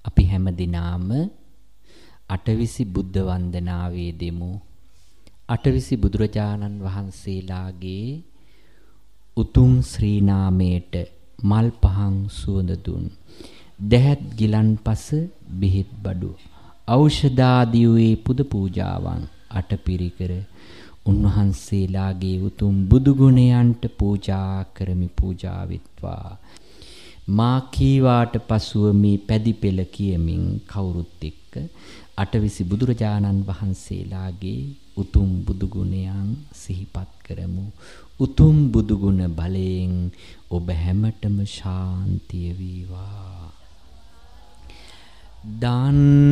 අපි හැම දිනාම අටවිසි බුද්ධ වන්දනාවේ දෙමු. අටවිසි බුදුරජාණන් වහන්සේලාගේ උතුම් ශ්‍රී නාමයට මල් පහන් සුවඳ දුන් දැහැත් ගිලන්පස බෙහෙත් බඩු ඖෂධාදී වූ පුද පූජාවන් අටපිරිකර උන්වහන්සේලාගේ උතුම් බුදු ගුණයන්ට පූජා කරමි. පූජා වෙත්වා. මා කීවාට පසුව මේ පැදි පෙළ කියමින් කවුරුත් එක්ක අටවිසි බුදුරජාණන් වහන්සේලාගේ උතුම් බුදු ගුණයන් සිහිපත් කරමු. උතුම් බුදු ගුණ බලයෙන් ඔබ හැමතෙම ශාන්තිය වේවා. දන්